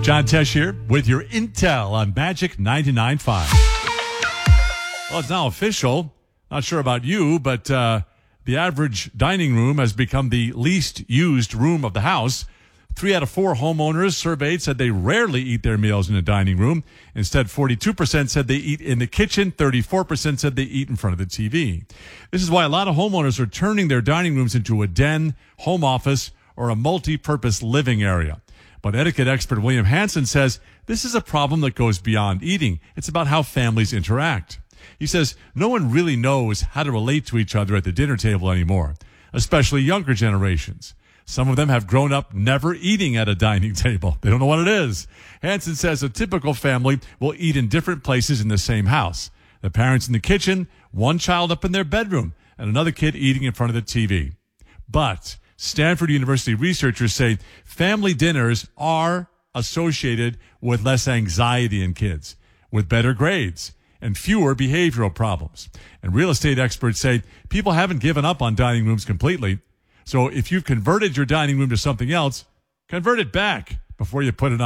John Tesh here with your intel on Magic 99.5. Well, it's now official. Not sure about you, but the average dining room has become the least used room of the house. 3 out of 4 homeowners surveyed said they rarely eat their meals in a dining room. Instead, 42% said they eat in the kitchen. 34% said they eat in front of the TV. This is why a lot of homeowners are turning their dining rooms into a den, home office, or a multi-purpose living area. But etiquette expert William Hanson says this is a problem that goes beyond eating. It's about how families interact. He says no one really knows how to relate to each other at the dinner table anymore, especially younger generations. Some of them have grown up never eating at a dining table. They don't know what it is. Hanson says a typical family will eat in different places in the same house. The parents in the kitchen, one child up in their bedroom, and another kid eating in front of the TV. But Stanford University researchers say family dinners are associated with less anxiety in kids, with better grades, and fewer behavioral problems. And real estate experts say people haven't given up on dining rooms completely. So if you've converted your dining room to something else, convert it back before you put it on.